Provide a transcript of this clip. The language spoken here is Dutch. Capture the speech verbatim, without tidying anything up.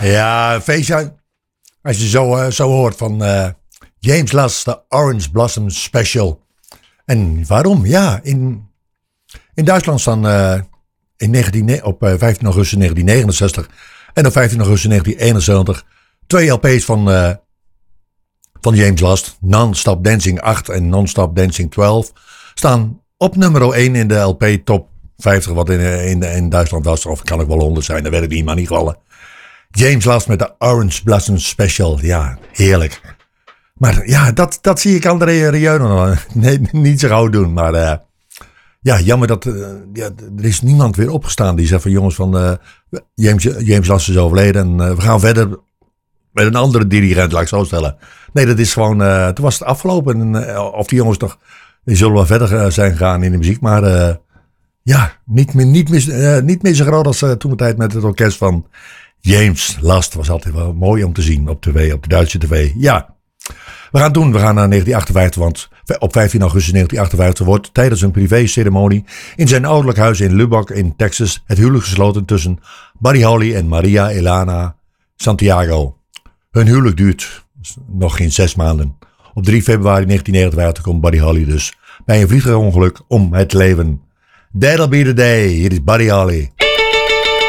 Ja, een feestje. Als je zo, uh, zo hoort van uh, James Last, de Orange Blossom Special. En waarom? Ja, in, in Duitsland staan uh, in negentien, op uh, vijftien augustus negentien negenenzestig en op vijftien augustus negentien eenenzeventig twee L P's van, uh, van James Last. Non-Stop Dancing acht en Non-Stop Dancing twaalf staan op nummer één in de L P top vijftig, wat in, in, in Duitsland was. Of kan ook wel honderd zijn, dat weet ik niet, maar in ieder geval. James Last met de Orange Blossom Special. Ja, heerlijk. Maar ja, dat, dat zie ik André Rieu nee, niet zo gauw doen. Maar uh, ja, jammer dat uh, ja, er is niemand weer opgestaan die zegt van jongens van uh, James, James Last is overleden en uh, we gaan verder met een andere dirigent, laat ik zo stellen. Nee, dat is gewoon, uh, toen was het afgelopen. En, uh, of die jongens toch, die zullen wel verder uh, zijn gegaan in de muziek. Maar uh, ja, niet meer, niet, meer, uh, niet meer zo groot als uh, toen de tijd met het orkest van James Last. Was altijd wel mooi om te zien op tv, op de Duitse tv. Ja, we gaan het doen. We gaan naar negentien achtenvijftig, want op vijftien augustus negentien achtenvijftig wordt tijdens een privé-ceremonie in zijn ouderlijk huis in Lubbock in Texas het huwelijk gesloten tussen Buddy Holly en Maria Elena Santiago. Hun huwelijk duurt nog geen zes maanden. Op drie februari negentien negenenvijftig komt Buddy Holly dus bij een vliegtuigongeluk om het leven. That'll be the day. Hier is Buddy Holly.